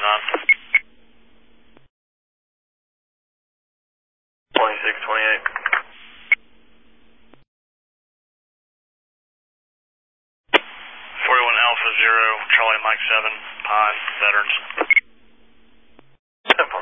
on. 2628. 41 Alpha 0, Charlie Mike 7, Pine, Veterans. 10-4.